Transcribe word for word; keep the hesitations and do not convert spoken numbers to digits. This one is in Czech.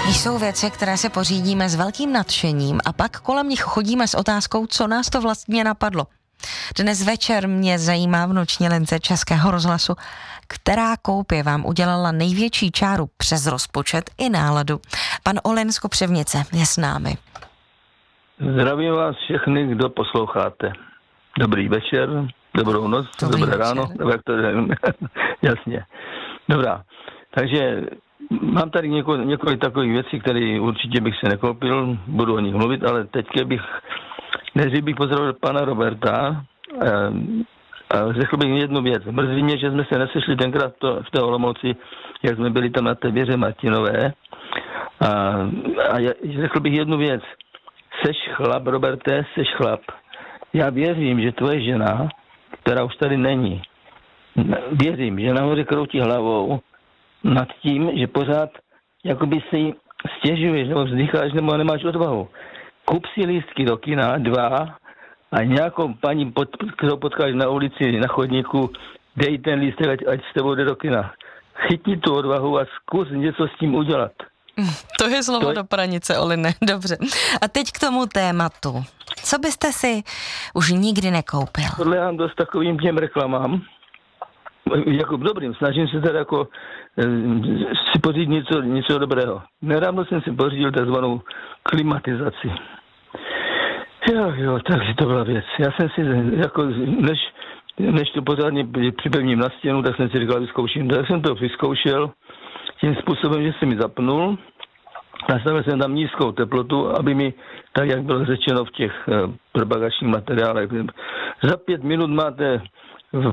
Jsou věci, které se pořídíme s velkým nadšením a pak kolem nich chodíme s otázkou, co nás to vlastně napadlo. Dnes večer mě zajímá v noční lince Českého rozhlasu, která koupě vám udělala největší čáru přes rozpočet i náladu. Pan Olin z Kopřivnice je s námi. Zdravím vás všechny, kdo posloucháte. Dobrý večer, dobrou noc, Dobrý dobré večer. ráno, jak to jasně. Dobrá, takže mám tady několik, několik takových věcí, které určitě bych se nekoupil, budu o nich mluvit, ale teď bych, než bych pozdravil pana Roberta, a řekl bych jednu věc. Mrzí mě, že jsme se nesešli tenkrát to, v té Olomouci, jak jsme byli tam na té věře Martinové. A, a já, řekl bych jednu věc. Seš chlap, Roberte, seš chlap. Já věřím, že tvoje žena, která už tady není, věřím, že nahoře kroutí hlavou nad tím, že pořád jakoby si stěžuješ nebo vzdycháš nebo nemáš odvahu. Kup si lístky do kina, dva, a nějakou paní, pod, kterou potkáš na ulici, na chodníku, dej ten lístek, ať, ať s tebou jde do kina. Chytni tu odvahu a zkus něco s tím udělat. To je slovo to... do pranice, Oline, dobře. A teď k tomu tématu. Co byste si už nikdy nekoupil? Podléhám dost takovým těm reklamám. Jako dobrým, snažím se teda jako e, si pořídit něco, něco dobrého. Nedávno jsem si pořídil takzvanou klimatizaci. Jo, jo, takže to byla věc. Já jsem si, jako, než, než to pořádně připevním na stěnu, tak jsem si říkal, vyzkouším. Tak jsem to vyzkoušel tím způsobem, že jsem mi zapnul. Nastavil jsem tam nízkou teplotu, aby mi, tak jak bylo řečeno v těch eh, propagačních materiálech, za pět minut máte